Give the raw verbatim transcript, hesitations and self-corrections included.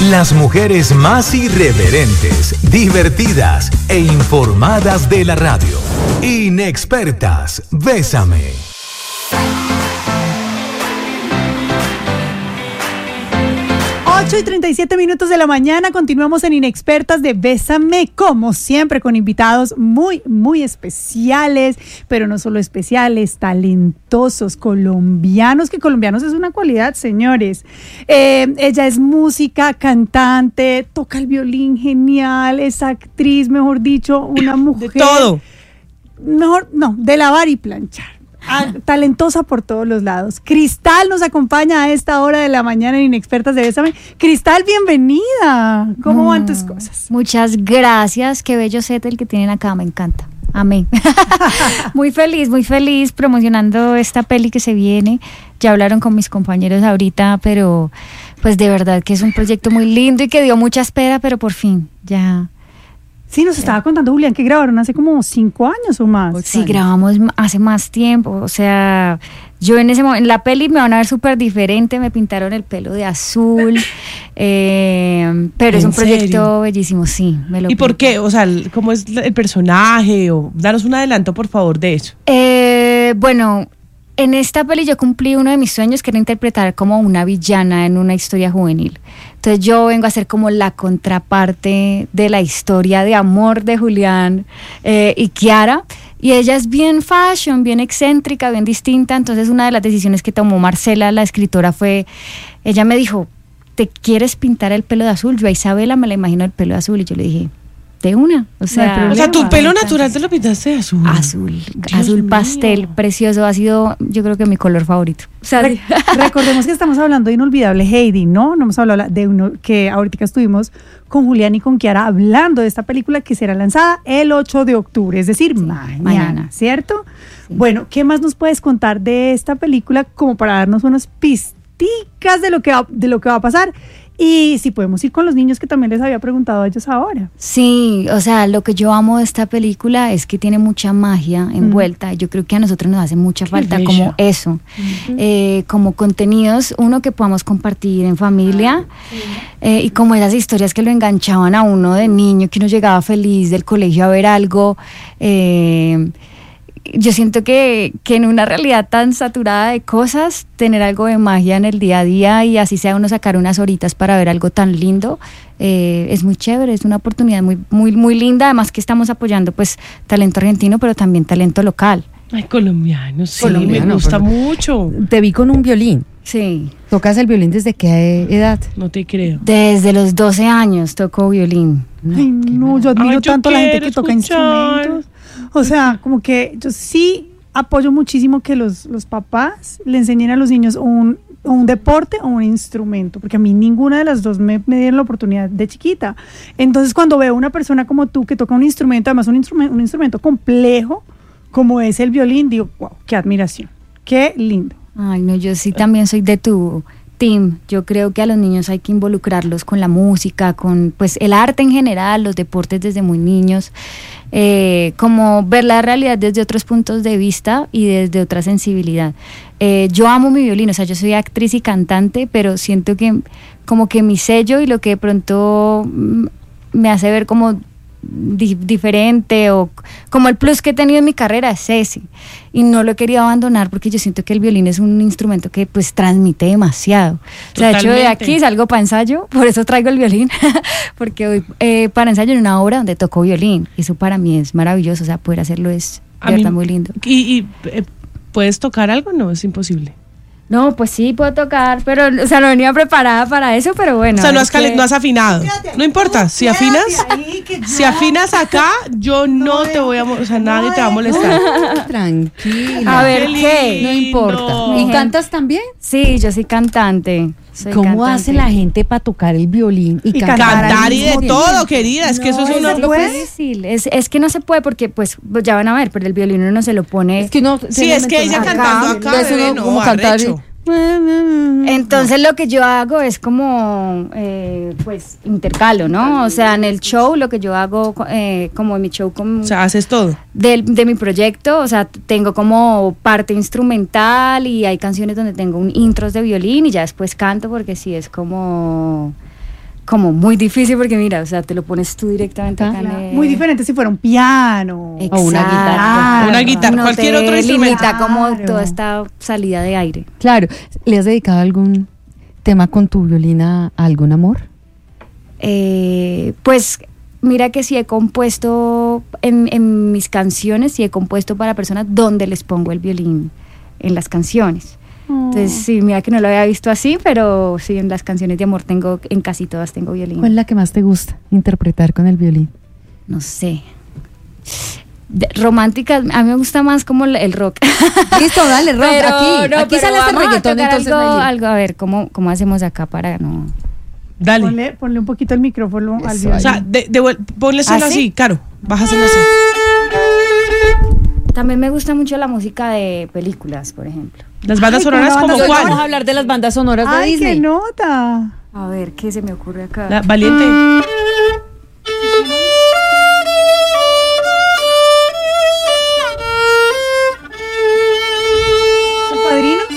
Las mujeres más irreverentes, divertidas e informadas de la radio. Inexpertas, Bésame. ocho y treinta y siete minutos de la mañana, continuamos en Inexpertas de Bésame, como siempre con invitados muy, muy especiales, pero no solo especiales, talentosos, colombianos, que colombianos es una cualidad, señores. Eh, ella es música, cantante, toca el violín genial, es actriz, mejor dicho, una mujer. De todo. Mejor, no, de lavar y planchar. Ah, talentosa por todos los lados. Cristal nos acompaña a esta hora de la mañana en Inexpertas de Bésame. Cristal, bienvenida. ¿Cómo mm, van tus cosas? Muchas gracias. Qué bello set el que tienen acá, me encanta. Amén. Muy feliz, muy feliz promocionando esta peli que se viene. Ya hablaron con mis compañeros ahorita, pero pues de verdad que es un proyecto muy lindo y que dio mucha espera, pero por fin ya... Sí, nos estaba contando Julián que grabaron hace como cinco años o más. Sí, grabamos hace más tiempo, o sea, yo en ese momento, en la peli me van a ver súper diferente, me pintaron el pelo de azul, eh, pero es un proyecto serio? Bellísimo, sí. Me lo ¿Y por qué? O sea, ¿cómo es el personaje? O danos un adelanto, por favor, de eso. Eh, bueno... En esta peli yo cumplí uno de mis sueños, que era interpretar como una villana en una historia juvenil. Entonces yo vengo a ser como la contraparte de la historia de amor de Julián eh, y Kiara. Y ella es bien fashion, bien excéntrica, bien distinta. Entonces una de las decisiones que tomó Marcela, la escritora, fue... Ella me dijo, ¿te quieres pintar el pelo de azul? Yo a Isabela me la imagino el pelo de azul. Y yo le dije... de una, o sea, no, o sea, tu pelo natural te lo pintaste de azul. Azul, Dios azul mío. pastel, precioso, ha sido, yo creo que mi color favorito. O sea, Re- recordemos que estamos hablando de Inolvidable Heidi, ¿no? No hemos hablado de uno que ahorita estuvimos con Julián y con Kiara hablando de esta película que será lanzada el ocho de octubre, es decir, sí, mañana, mañana, ¿cierto? Sí. Bueno, ¿qué más nos puedes contar de esta película como para darnos unas pisticas de lo que va, de lo que va a pasar? Y si podemos ir con los niños, que también les había preguntado a ellos ahora. Sí, o sea, lo que yo amo de esta película es que tiene mucha magia envuelta. Mm. Yo creo que a nosotros nos hace mucha Qué falta bello. Como eso, mm-hmm. eh, como contenidos, uno que podamos compartir en familia, sí. eh, y como esas historias que lo enganchaban a uno de niño, que uno llegaba feliz del colegio a ver algo. Eh, Yo siento que, que en una realidad tan saturada de cosas, tener algo de magia en el día a día y así sea uno sacar unas horitas para ver algo tan lindo, eh, es muy chévere, es una oportunidad muy, muy, muy linda. Además que estamos apoyando pues talento argentino, pero también talento local. Ay, colombiano, sí, colombiano, me gusta mucho. Te vi con un violín. Sí. ¿Tocas el violín desde qué edad? No te creo. Desde los doce años toco violín. No, Ay, no, yo admiro Ay, yo tanto a la gente que toca escuchar. instrumentos. O sea, como que yo sí apoyo muchísimo que los, los papás le enseñen a los niños un, un deporte o un instrumento, porque a mí ninguna de las dos me, me dieron la oportunidad de chiquita. Entonces, cuando veo una persona como tú que toca un instrumento, además un instrumento, un instrumento complejo, como es el violín, digo, wow, qué admiración, qué lindo. Ay, no, yo sí también soy de tu team. Yo creo que a los niños hay que involucrarlos con la música, con pues el arte en general, los deportes desde muy niños, eh, como ver la realidad desde otros puntos de vista y desde otra sensibilidad. Eh, yo amo mi violín, o sea, yo soy actriz y cantante, pero siento que como que mi sello y lo que de pronto me hace ver como Di- diferente o como el plus que he tenido en mi carrera es ese, y no lo he querido abandonar porque yo siento que el violín es un instrumento que pues transmite demasiado. O sea, de hecho de aquí salgo para ensayo, por eso traigo el violín porque voy eh, para ensayo en una obra donde toco violín. Eso para mí es maravilloso, o sea, poder hacerlo es de verdad muy lindo. ¿Y, y eh, puedes tocar algo? No, es imposible. No, pues sí, puedo tocar, pero, o sea, no venía preparada para eso, pero bueno. O sea, no has, calen- que... no has afinado. No importa, si afinas, si afinas acá, yo no, no te voy a, o sea, nadie no te va a molestar. Tranquila. A ver, ¿qué? ¿Qué? No importa. ¿Y cantas también? Sí, yo soy cantante. Soy ¿Cómo cantante. hace la gente para tocar el violín y, y cantar? Cantar y de tiempo? Todo, querida, es no, que eso es un algo difícil. Es, es que no se puede porque, pues, ya van a ver, pero el violín uno se lo pone. Es que no, sí, es que ella acá, cantando acá, acá bebé, no, como cantar. Y... Entonces lo que yo hago es como eh, pues intercalo, ¿no? O sea, en el show lo que yo hago eh, como en mi show como, o sea, haces todo de, de mi proyecto, o sea, tengo como parte instrumental y hay canciones donde tengo un intros de violín y ya después canto porque sí es como como muy difícil porque mira, o sea, te lo pones tú directamente acá. Claro. en el- Muy diferente si fuera un piano. Exacto. O una guitarra. Una guitarra, No cualquier te otro instrumento. limita como Claro. toda esta salida de aire. Claro. ¿Le has dedicado algún tema con tu violín a, a algún amor? Eh, pues mira que sí he compuesto en, en mis canciones, sí he compuesto para personas donde les pongo el violín en las canciones. Entonces sí, mira que no lo había visto así, pero sí, en las canciones de amor tengo, en casi todas tengo violín. ¿Cuál es la que más te gusta interpretar con el violín? No sé. De- románticas, a mí me gusta más como el, el rock. Listo, dale, rock, Pero, aquí. no, aquí pero sale este vamos a reggaetón, tocar entonces, algo, Maylin. algo, a ver, ¿cómo, cómo hacemos acá para no...? Dale. Ponle, ponle un poquito el micrófono al Eso, violín. O sea, de, de, ponle ¿Ah, así, sí? Caro. Bájaselo así. También me gusta mucho la música de películas, por ejemplo. Las bandas Ay, sonoras, como la ¿como banda cuál? Vamos a hablar de las bandas sonoras de ¡Ay, Disney. qué nota! A ver, ¿qué se me ocurre acá? La Valiente.